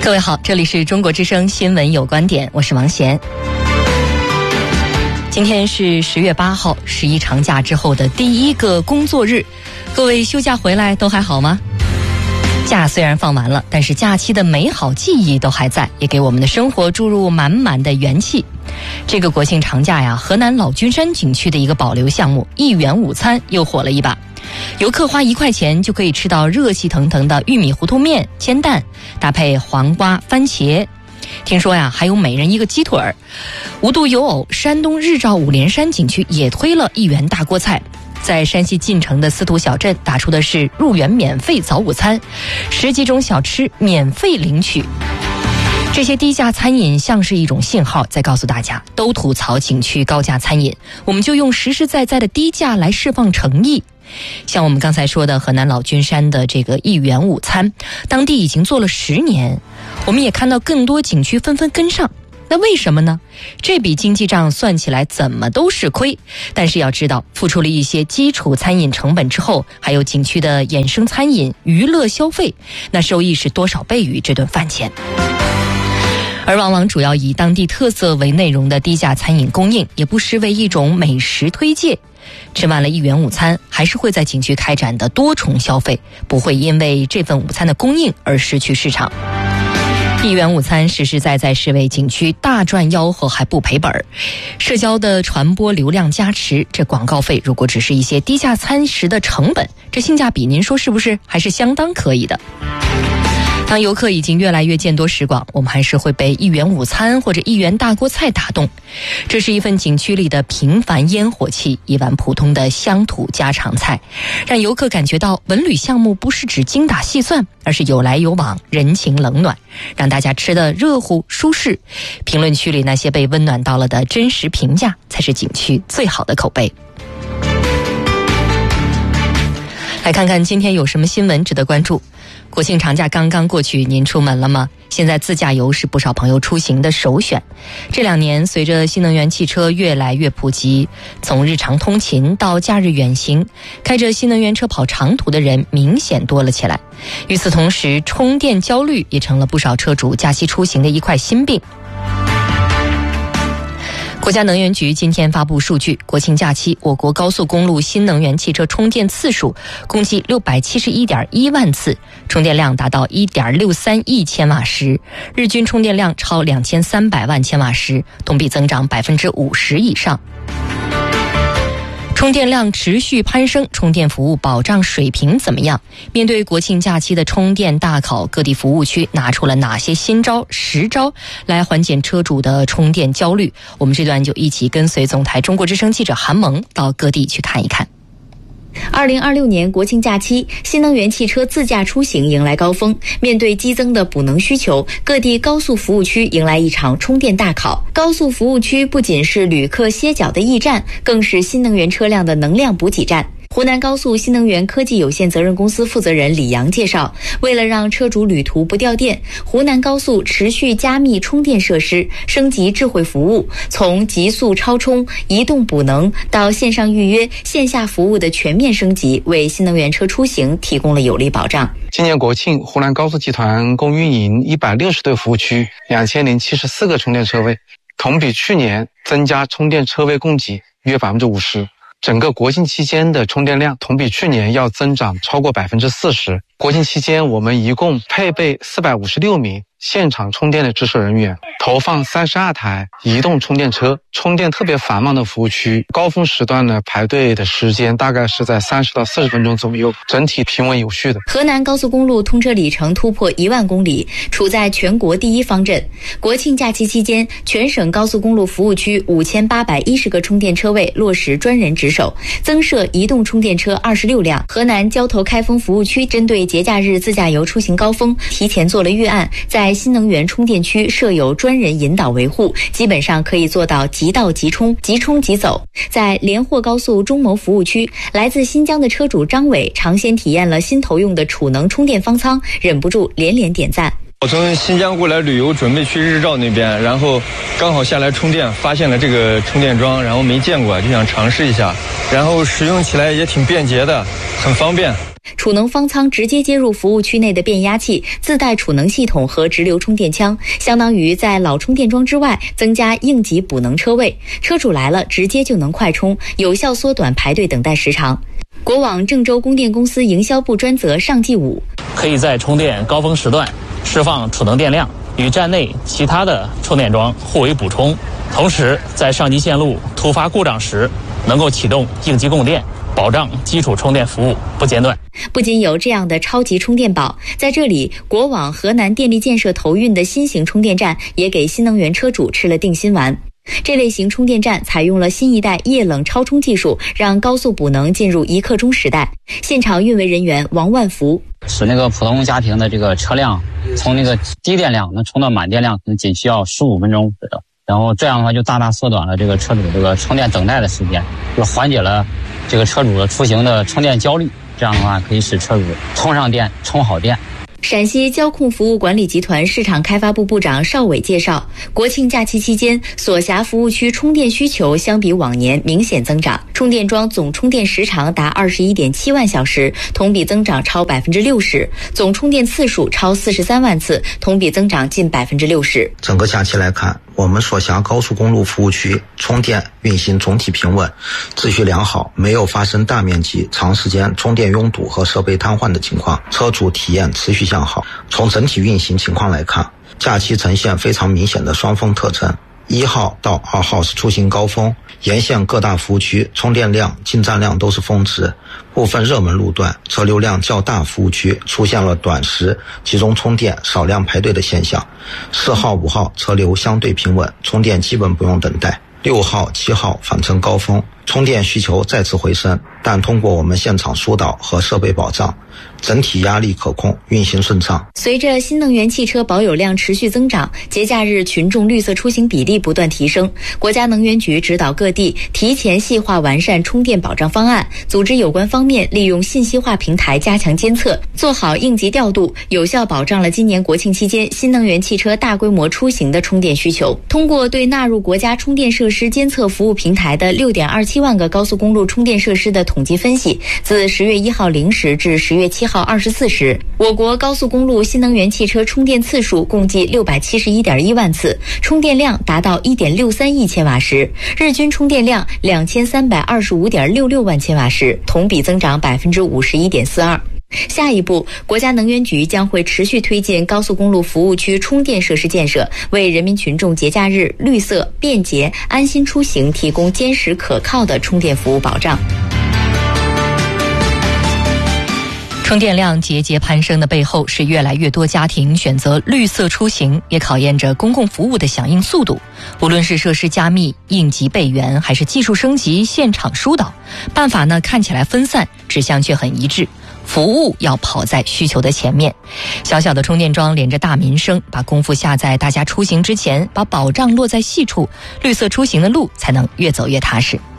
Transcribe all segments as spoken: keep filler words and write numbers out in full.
各位好，这里是中国之声新闻有观点，我是王贤。今天是十月八号，十一长假之后的第一个工作日，各位休假回来都还好吗？假虽然放完了，但是假期的美好记忆都还在，也给我们的生活注入满满的元气。这个国庆长假呀，河南老君山景区的一个保留项目一元午餐又火了一把。游客花一块钱就可以吃到热气腾腾的玉米糊涂面、煎蛋，搭配黄瓜、番茄。听说呀，还有每人一个鸡腿儿。无独有偶，山东日照五连山景区也推了一元大锅菜。在山西晋城的司徒小镇打出的是入园免费早午餐，十几种小吃免费领取。这些低价餐饮像是一种信号，在告诉大家，都吐槽景区高价餐饮，我们就用实实在在的低价来释放诚意。像我们刚才说的河南老君山的这个一元午餐，当地已经做了十年，我们也看到更多景区纷纷跟上。那为什么呢？这笔经济账算起来怎么都是亏，但是要知道，付出了一些基础餐饮成本之后，还有景区的衍生餐饮、娱乐消费，那收益是多少倍于这顿饭钱。而往往主要以当地特色为内容的低价餐饮供应，也不失为一种美食推介。吃完了一元午餐，还是会在景区开展的多重消费，不会因为这份午餐的供应而失去市场。一元午餐实实在在是为景区大赚吆喝，还不赔本。社交的传播流量加持，这广告费如果只是一些低价餐食的成本，这性价比您说是不是还是相当可以的？当游客已经越来越见多识广，我们还是会被一元午餐或者一元大锅菜打动。这是一份景区里的平凡烟火气，一碗普通的乡土家常菜，让游客感觉到文旅项目不是指精打细算，而是有来有往，人情冷暖，让大家吃得热乎舒适。评论区里那些被温暖到了的真实评价，才是景区最好的口碑。来看看今天有什么新闻值得关注。国庆长假刚刚过去，您出门了吗？现在自驾游是不少朋友出行的首选。这两年随着新能源汽车越来越普及，从日常通勤到假日远行，开着新能源车跑长途的人明显多了起来。与此同时，充电焦虑也成了不少车主假期出行的一块心病。国家能源局今天发布数据，国庆假期我国高速公路新能源汽车充电次数共计六百七十一点一万次，充电量达到一点六三亿千瓦时，日均充电量超两千三百万千瓦时，同比增长百分之五十以上。充电量持续攀升，充电服务保障水平怎么样？面对国庆假期的充电大考，各地服务区拿出了哪些新招、实招来缓解车主的充电焦虑？我们这段就一起跟随总台中国之声记者韩萌到各地去看一看。 二零二六年国庆假期，新能源汽车自驾出行迎来高峰。面对激增的补能需求，各地高速服务区迎来一场充电大考。高速服务区不仅是旅客歇脚的驿站，更是新能源车辆的能量补给站。湖南高速新能源科技有限责任公司负责人李阳介绍，为了让车主旅途不掉电，湖南高速持续加密充电设施，升级智慧服务，从极速超充、移动补能到线上预约、线下服务的全面升级，为新能源车出行提供了有力保障。 今年国庆，湖南高速集团共运营一百六十对服务区，两千零七十四个充电车位，同比去年增加充电车位供给约百分之五十。整个国庆期间的充电量同比去年要增长超过百分之四十。国庆期间，我们一共配备四百五十六名现场充电的值守人员，投放三十二台移动充电车。充电特别繁忙的服务区，高峰时段呢，排队的时间大概是在三十到四十分钟左右，整体平稳有序的。 河南高速公路通车里程突破一万公里，处在全国第一方阵。国庆假期期间，全省高速公路服务区五千八百一十个充电车位落实专人值守，增设移动充电车二十六辆。河南交投开封服务区针对节假日自驾游出行高峰，提前做了预案，在新能源充电区设有专人引导维护，基本上可以做到即到即充、即充即走。在连霍高速中牟服务区，来自新疆的车主张伟尝鲜体验了新投用的储能充电方舱，忍不住连连点赞。 我从新疆过来旅游，准备去日照那边，然后刚好下来充电，发现了这个充电桩，然后没见过，就想尝试一下，然后使用起来也挺便捷的，很方便。 储能方舱直接接入服务区内的变压器，自带储能系统和直流充电枪，相当于在老充电桩之外增加应急补能车位，车主来了直接就能快充，有效缩短排队等待时长。国网郑州供电公司营销部专责尚继武， 可以在充电高峰时段释放储能电量，与站内其他的充电桩互为补充，同时在上级线路突发故障时能够启动应急供电，保障基础充电服务不间断。 不仅有这样的超级充电宝，在这里国网河南电力建设投运的新型充电站也给新能源车主吃了定心丸。这类型充电站采用了新一代液冷超充技术，让高速补能进入一刻钟时代。现场运维人员王万福， 使那个普通家庭的这个车辆从那个低电量能充到满电量可能仅需要十五分钟左右，然后这样的话就大大缩短了这个车主这个充电等待的时间，就缓解了这个车主的出行的充电焦虑。这样的话可以使车主充上电充好电。 陕西交控服务管理集团市场开发部部长邵伟介绍，国庆假期期间，所辖服务区充电需求相比往年明显增长，充电桩总充电时长达 二十一点七万小时，同比增长超 百分之六十， 总充电次数超四十三万次，同比增长近 百分之六十。 整个假期来看，我们所辖高速公路服务区充电运行总体平稳，秩序良好，没有发生大面积长时间充电拥堵和设备瘫痪的情况，车主体验持续向好。从整体运行情况来看，假期呈现非常明显的双峰特征。一号到二号是出行高峰，沿线各大服务区充电量、进站量都是峰值，部分热门路段车流量较大服务区出现了短时集中充电、少量排队的现象。四号、五号车流相对平稳，充电基本不用等待。六号、七号反呈高峰，充电需求再次回升，但通过我们现场疏导和设备保障，整体压力可控，运行顺畅。 随着新能源汽车保有量持续增长，节假日群众绿色出行比例不断提升，国家能源局指导各地提前细化完善充电保障方案，组织有关方面利用信息化平台加强监测，做好应急调度，有效保障了今年国庆期间新能源汽车大规模出行的充电需求。通过对纳入国家充电设施监测服务平台的 六点二七万个高速公路充电设施的统计分析，自十月一号零时至十月七号二十四时，我国高速公路新能源汽车充电次数共计六百七十一点一万次，充电量达到 一点六三亿千瓦时，日均充电量两千三百二十五点六六万千瓦时，同比增长 百分之五十一点四二。下一步，国家能源局将会持续推进高速公路服务区充电设施建设，为人民群众节假日绿色、便捷、安心出行提供坚实可靠的充电服务保障。 充电量节节攀升的背后，是越来越多家庭选择绿色出行，也考验着公共服务的响应速度。无论是设施加密、应急备援，还是技术升级、现场疏导，办法呢看起来分散，指向却很一致。服务要跑在需求的前面，小小的充电桩连着大民生，把功夫下在大家出行之前，把保障落在细处，绿色出行的路才能越走越踏实。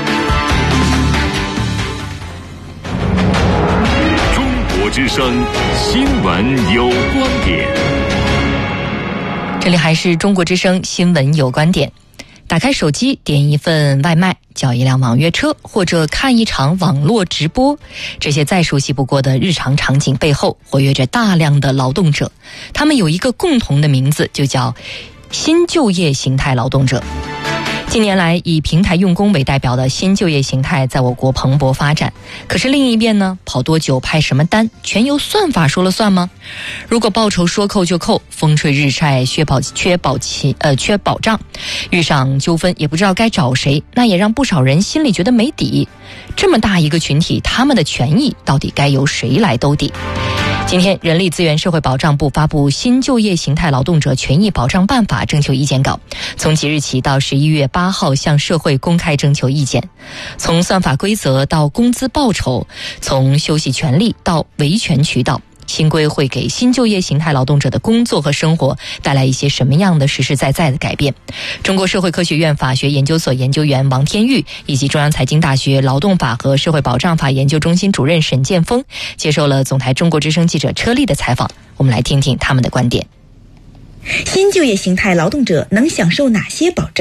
中国之声新闻有观点， 这里还是中国之声新闻有观点。打开手机，点一份外卖，叫一辆网约车，或者看一场网络直播，这些再熟悉不过的日常场景背后，活跃着大量的劳动者，他们有一个共同的名字，就叫新就业形态劳动者。近年来，以平台用工为代表的新就业形态在我国蓬勃发展。可是另一边呢，跑多久派什么单，全由算法说了算吗？如果报酬说扣就扣，风吹日晒缺保缺保期呃缺保障，遇上纠纷也不知道该找谁，那也让不少人心里觉得没底。这么大一个群体，他们的权益到底该由谁来兜底？今天，人力资源社会保障部发布《新就业形态劳动者权益保障办法》征求意见稿，从即日起到十一月八号向社会公开征求意见。从算法规则到工资报酬，从休息权利到维权渠道，新规会给新就业形态劳动者的工作和生活带来一些什么样的实实在在的改变？中国社会科学院法学研究所研究员王天玉以及中央财经大学劳动法和社会保障法研究中心主任沈建峰接受了总台中国之声记者车丽的采访，我们来听听他们的观点。 新就业形态劳动者能享受哪些保障？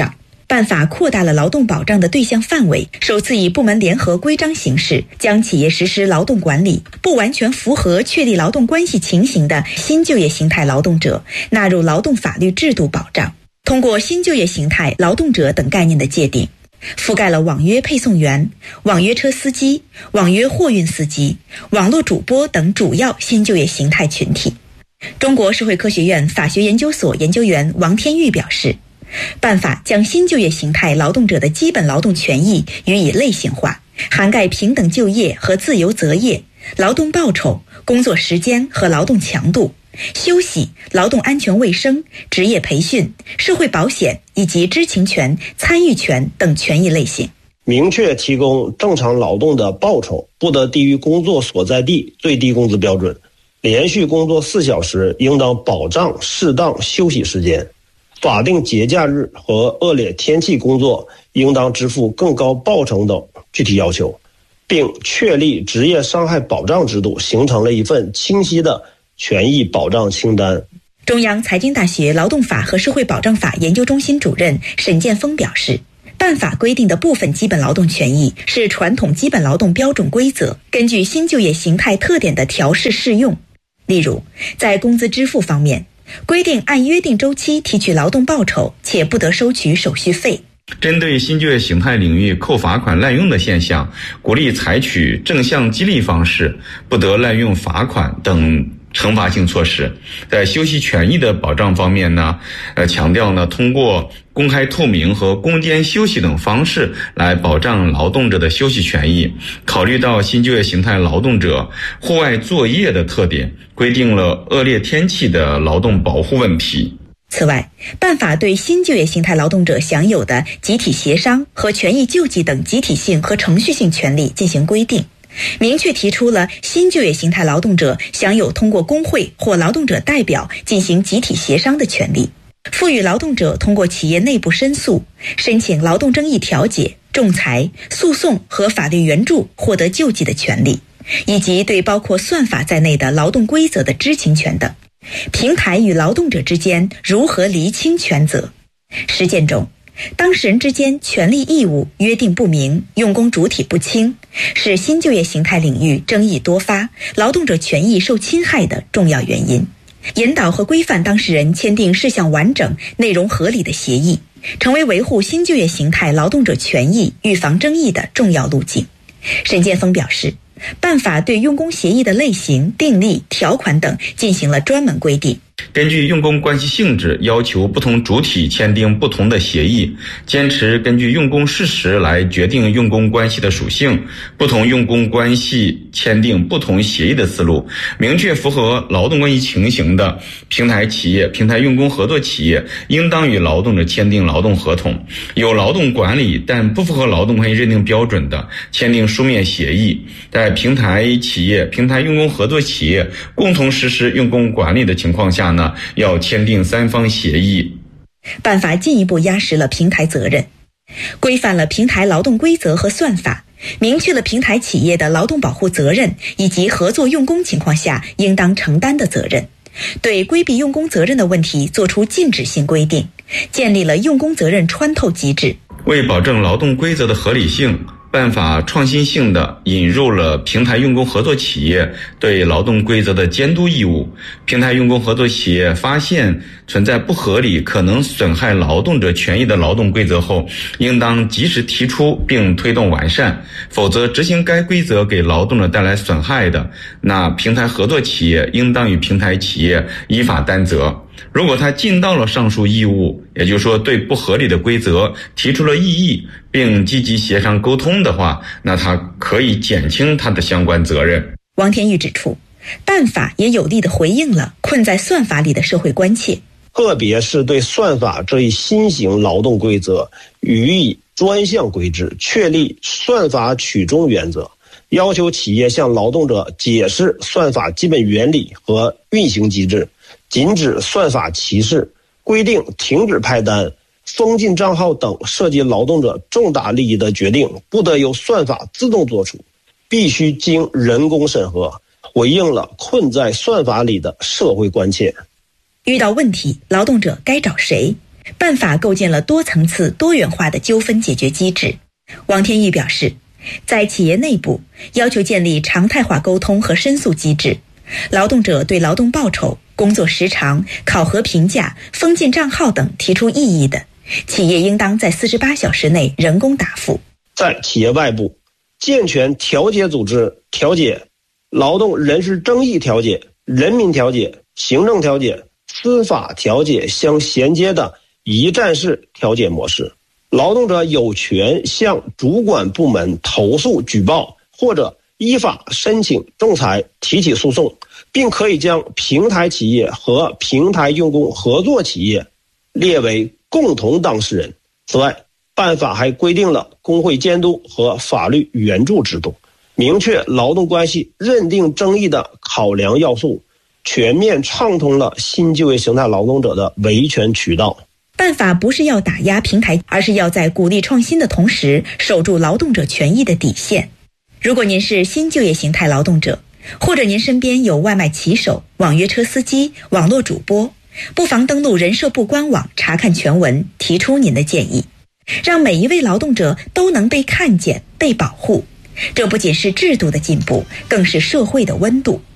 办法扩大了劳动保障的对象范围，首次以部门联合规章形式将企业实施劳动管理不完全符合确立劳动关系情形的新就业形态劳动者纳入劳动法律制度保障。通过新就业形态劳动者等概念的界定，覆盖了网约配送员、网约车司机、网约货运司机、网络主播等主要新就业形态群体。中国社会科学院法学研究所研究员王天玉表示，办法将新就业形态劳动者的基本劳动权益予以类型化，涵盖平等就业和自由择业、劳动报酬、工作时间和劳动强度、休息、劳动安全卫生、职业培训、社会保险以及知情权、参与权等权益类型。 明确提供正常劳动的报酬不得低于工作所在地最低工资标准，连续工作四小时应当保障适当休息时间，法定节假日和恶劣天气工作应当支付更高报酬等具体要求，并确立职业伤害保障制度，形成了一份清晰的权益保障清单。 中央财经大学劳动法和社会保障法研究中心主任沈建峰表示，办法规定的部分基本劳动权益是传统基本劳动标准规则根据新就业形态特点的调试适用。例如，在工资支付方面，规定按约定周期提取劳动报酬，且不得收取手续费。 针对新就业形态领域扣罚款滥用的现象，鼓励采取正向激励方式，不得滥用罚款等惩罚性措施。在休息权益的保障方面呢，呃，强调呢，通过公开透明和攻坚休息等方式来保障劳动者的休息权益。考虑到新就业形态劳动者户外作业的特点，规定了恶劣天气的劳动保护问题。 此外，办法对新就业形态劳动者享有的集体协商和权益救济等集体性和程序性权利进行规定，明确提出了新就业形态劳动者享有通过工会或劳动者代表进行集体协商的权利，赋予劳动者通过企业内部申诉、申请劳动争议调解、仲裁、诉讼和法律援助获得救济的权利，以及对包括算法在内的劳动规则的知情权等。平台与劳动者之间如何厘清权责？实践中，当事人之间权利义务约定不明，用工主体不清，是新就业形态领域争议多发、劳动者权益受侵害的重要原因。引导和规范当事人签订事项完整、内容合理的协议，成为维护新就业形态劳动者权益、预防争议的重要路径。沈建峰表示，办法对用工协议的类型、订立、条款等进行了专门规定。 根据用工关系性质，要求不同主体签订不同的协议，坚持根据用工事实来决定用工关系的属性，不同用工关系签订不同协议的思路，明确符合劳动关系情形的平台企业、平台用工合作企业应当与劳动者签订劳动合同，有劳动管理但不符合劳动关系认定标准的，签订书面协议。在平台企业、平台用工合作企业共同实施用工管理的情况下呢，要签订三方协议。 办法进一步压实了平台责任，规范了平台劳动规则和算法，明确了平台企业的劳动保护责任以及合作用工情况下应当承担的责任，对规避用工责任的问题作出禁止性规定，建立了用工责任穿透机制。 为保证劳动规则的合理性，办法创新性地引入了平台用工合作企业对劳动规则的监督义务。平台用工合作企业发现存在不合理、可能损害劳动者权益的劳动规则后，应当及时提出并推动完善，否则执行该规则给劳动者带来损害的，那平台合作企业应当与平台企业依法担责。如果他尽到了上述义务，也就是说对不合理的规则提出了异议并积极协商沟通的话，那他可以减轻他的相关责任。 王天玉指出，办法也有力地回应了困在算法里的社会关切， 特别是对算法这一新型劳动规则予以专项规制，确立算法取中原则，要求企业向劳动者解释算法基本原理和运行机制，禁止算法歧视，规定停止派单、封禁账号等涉及劳动者重大利益的决定不得由算法自动作出，必须经人工审核，回应了困在算法里的社会关切。 遇到问题，劳动者该找谁？ 办法构建了多层次、多元化的纠纷解决机制。王天玉表示，在企业内部要求建立常态化沟通和申诉机制，劳动者对劳动报酬、工作时长、考核评价、封禁账号等提出异议的，企业应当在四十八小时内人工答复。 在企业外部，健全调解组织调解、劳动人事争议调解、人民调解、行政调解、司法调解相衔接的一站式调解模式。劳动者有权向主管部门投诉举报，或者依法申请仲裁提起诉讼，并可以将平台企业和平台用工合作企业列为共同当事人。此外，办法还规定了工会监督和法律援助制度，明确劳动关系认定争议的考量要素，全面畅通了新就业形态劳动者的维权渠道。 办法不是要打压平台，而是要在鼓励创新的同时，守住劳动者权益的底线。如果您是新就业形态劳动者，或者您身边有外卖骑手、网约车司机、网络主播，不妨登录人社部官网查看全文，提出您的建议，让每一位劳动者都能被看见、被保护。这不仅是制度的进步，更是社会的温度。